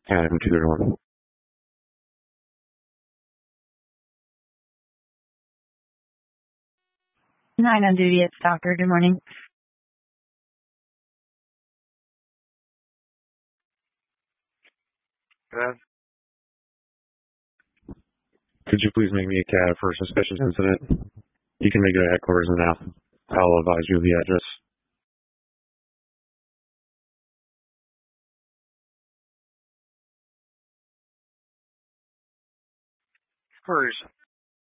Adam Tudor. 9 on duty at Stalker. Good morning. Could you please make me a CAD for a suspicious incident? You can make it at headquarters now. I'll advise you of the address. Headquarters,